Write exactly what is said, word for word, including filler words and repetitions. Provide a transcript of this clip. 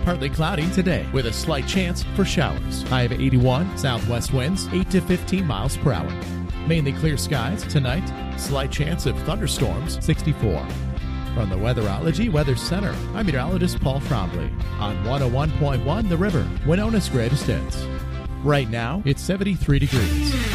partly cloudy today with a slight chance for showers. High of eighty-one, southwest winds eight to fifteen miles per hour. Mainly clear skies tonight, slight chance of thunderstorms sixty-four. From the Weatherology Weather Center, I'm meteorologist Paul Trombley on one oh one point one The River, Winona's greatest hits. Right now, it's seventy-three degrees.